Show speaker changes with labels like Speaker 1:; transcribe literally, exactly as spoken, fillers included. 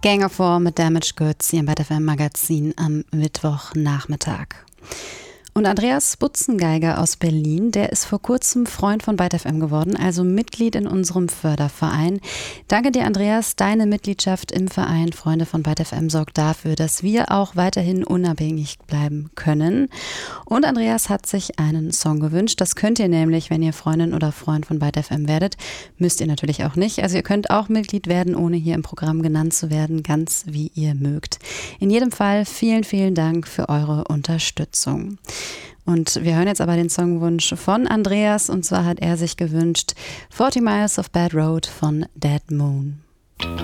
Speaker 1: Gang of Four mit Damaged Goods hier im Bad F M Magazin am Mittwochnachmittag. Und Andreas Butzengeiger aus Berlin, der ist vor kurzem Freund von Byte F M geworden, also Mitglied in unserem Förderverein. Danke dir, Andreas. Deine Mitgliedschaft im Verein Freunde von Byte F M sorgt dafür, dass wir auch weiterhin unabhängig bleiben können. Und Andreas hat sich einen Song gewünscht. Das könnt ihr nämlich, wenn ihr Freundin oder Freund von Byte F M werdet. Müsst ihr natürlich auch nicht. Also ihr könnt auch Mitglied werden, ohne hier im Programm genannt zu werden, ganz wie ihr mögt. In jedem Fall vielen, vielen Dank für eure Unterstützung. Und wir hören jetzt aber den Songwunsch von Andreas, und zwar hat er sich gewünscht forty Miles of Bad Road von Dead Moon.